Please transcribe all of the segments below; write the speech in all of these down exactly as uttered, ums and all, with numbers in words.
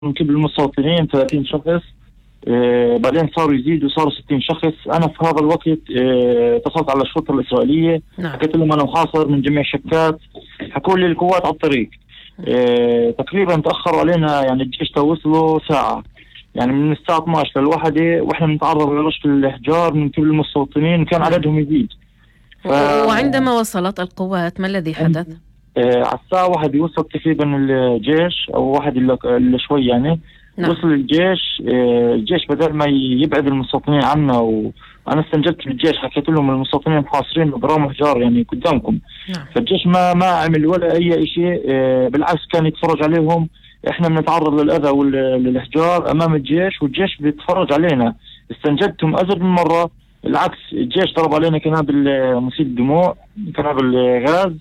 من قبل المستوطنين ثلاثين شخص. آه بعدين صاروا يزيدوا صاروا ستين شخص. أنا في هذا الوقت آه اتصلت على الشرطة الإسرائيلية، نعم. حكيت لهم أنا محاصر من جميع الشكات، حكوا لي القوات على الطريق. آه تقريبا تأخروا علينا، يعني الجيش توصلوا ساعة، يعني من الساعة اثني عشر للواحدة وإحنا نتعرض لرشق الإحجار من قبل المستوطنين، كان عددهم يزيد. ف... وعندما وصلت القوات ما الذي حدث؟ آه على الساعة واحد يوصل تقريبا الجيش، أو واحد إلا شوي يعني. نعم. وصل الجيش. آه الجيش بدل ما يبعد المستوطنين عنا، وأنا استنجدت بالجيش، حكيت لهم المستوطنين محاصرين برامج إحجار يعني قدامكم. نعم. فالجيش ما ما عمل ولا أي شيء. آه بالعكس كان يتفرج عليهم. إحنا بنتعرض للأذى والإحجار أمام الجيش، والجيش بيتفرج علينا. استنجدتهم أزر من مرة. العكس، الجيش ضرب علينا قنابل مسيل دموع، قنابل غاز،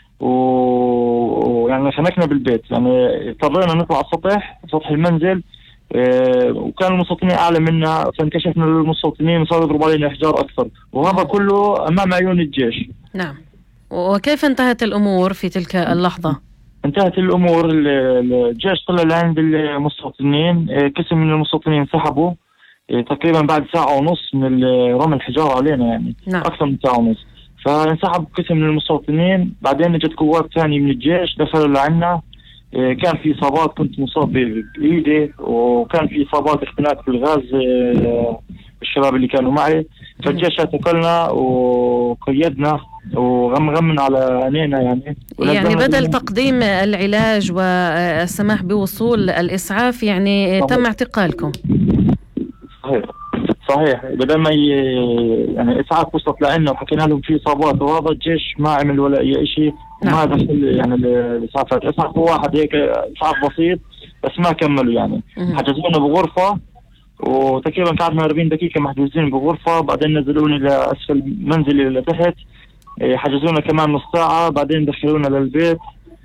ويعني خنقنا بالبيت. يعني اضطرينا نطلع على السطح سطح المنزل. اه وكان المستوطنين اعلى منا، فانكشفنا للمستوطنين وصاروا يضربوا علينا احجار اكثر، وهذا كله امام عيون الجيش. نعم. وكيف انتهت الامور في تلك اللحظة؟ انتهت الامور، الجيش طلع لعند المستوطنين، قسم من المستوطنين انسحبوا تقريبا بعد ساعة ونص من رمي الحجارة علينا، يعني نعم. اكثر من ساعة ونص. فانسحب قسم من المستوطنين، بعدين اجت قوات ثانية من الجيش دخلوا لعنا. كان في إصابات، كنت مصاب بإيدي، وكان في إصابات اختناق بالغاز بالشباب اللي كانوا معي. فالجيش اعتقلنا وقيدنا وغمغمنا على عينينا يعني. يعني بدل تقديم العلاج والسماح بوصول الإسعاف يعني صحيح. تم اعتقالكم. صحيح صحيح بدل ما ي... يعني إسعاف وصلت لعنا وحكينا لهم في إصابات، وهذا الجيش ما عمل ولا أي شيء. نعم. ما دخل يعني الإسعافات. إسعاف واحد هيك إسعاف بسيط بس ما كملوا يعني. حجزونا بغرفة، وتقريبا قعدنا أربعين دقيقة محجوزين بغرفة. بعدين نزلوني لأسفل منزلي لتحت، حجزونا كمان نص ساعة. بعدين دخلونا للبيت،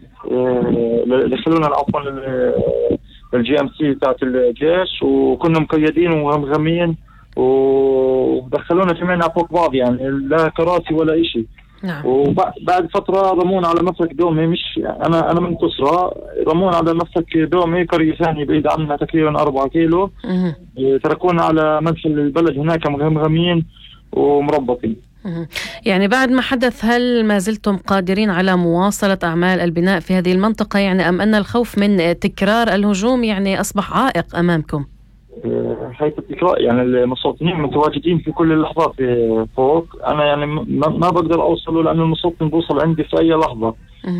دخلونا عفوا للجي ام سي بتاعت الجيش، وكنا مقيدين ومغمين، ودخلونا كمان على فوق بعض يعني، لا كراسي ولا إشي. نعم. وبعد فترة رمونا على مسلك دومي. مش أنا أنا من كسرى، رمونا على مسلك دومي قرية ثانية بعيد عنا تقريبا أربعة كيلو. مه. تركونا على مدخل البلد هناك مغمغمين ومربطين. يعني بعد ما حدث، هل ما زلتم قادرين على مواصلة أعمال البناء في هذه المنطقة يعني، أم أن الخوف من تكرار الهجوم يعني أصبح عائق أمامكم؟ حيث التكرار يعني المستوطنين متواجدين في كل اللحظات فوق. أنا يعني ما, ما بقدر أوصله، لأن المستوطن بوصل عندي في أي لحظة.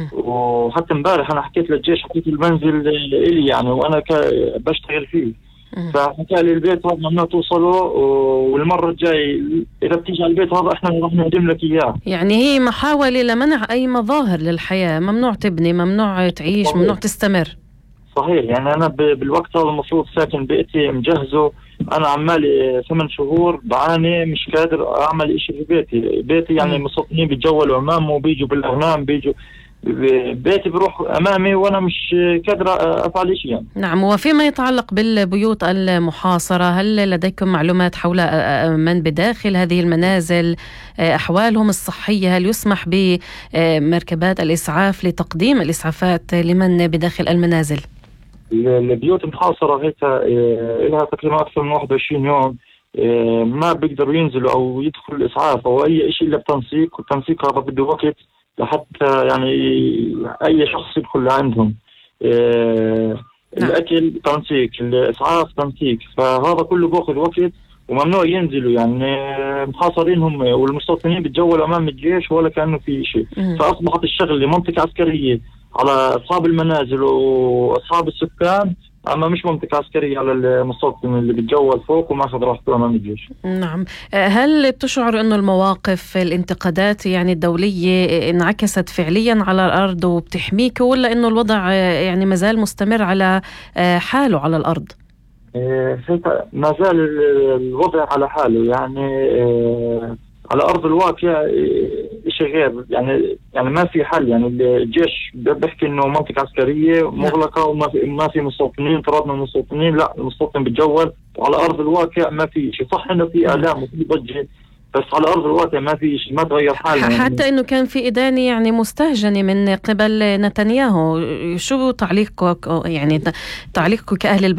وحتى امبارح أنا حكيت للجيش، حكيت المنزل إلي يعني وأنا بشتغل فيه. فحكى لي البيت هذا ممنوع توصله، والمرة الجاي إذا بتيجي على البيت هذا إحنا راح نهدم لك إياه. يعني هي محاولة لمنع أي مظاهر للحياة، ممنوع تبني، ممنوع تعيش، صحيح. ممنوع تستمر. صحيح. يعني أنا بالوقت هذا المفروض ساكن بيتي مجهزه. أنا عمالي ثمان شهور بعاني، مش قادر أعمل إشي في بيتي. بيتي يعني المستوطنين بيتجولوا أمامه وبيجوا بالأغنام، بيجوا بيتي بروح أمامي وأنا مش قادر أفعل شيء يعني. نعم. وفيما يتعلق بالبيوت المحاصرة، هل لديكم معلومات حول من بداخل هذه المنازل، أحوالهم الصحية؟ هل يسمح بمركبات الإسعاف لتقديم الإسعافات لمن بداخل المنازل؟ البيوت المحاصرة هيك لها تقريبا أكثر من واحد وعشرين يوم، ما بيقدروا ينزلوا أو يدخلوا الإسعاف أو أي شيء إلا بتنسيق، والتنسيق هذا بده وقت لحتى يعني أي شخص يدخل لعندهم. إيه نعم. الأكل تنسيق، الإسعاف تنسيق، فهذا كله بأخذ وقت وممنوع ينزلوا يعني. محاصرينهم والمستوطنين بيتجولوا أمام الجيش ولا كأنه في شيء. فأصبحت الشغل منطقة عسكرية على أصحاب المنازل وأصحاب السكان، أما مش منطقة عسكرية على المستوطن اللي بيتجول فوق وما أخذ راحته أمام الجيش. نعم. هل بتشعر أنه المواقف الانتقادات يعني الدولية انعكست فعليا على الأرض وبتحميك، ولا أنه الوضع يعني مازال مستمر على حاله على الأرض؟ ما زال الوضع على حاله يعني. على أرض الواقع إشي غير يعني. يعني ما في حل يعني. الجيش بيحكي إنه منطقة عسكرية مغلقة وما في ما في مستوطنين، طردنا المستوطنين. لا، المستوطن بتجول، وعلى أرض الواقع ما في شيء. صح إنه في إعلام وفي ضجة بس على أرض الواقع ما في شيء، ما تغير حالنا. حتى أنه كان في إدانة يعني مستهجنة من قبل نتنياهو. شو تعليقك يعني تعليقك كأهل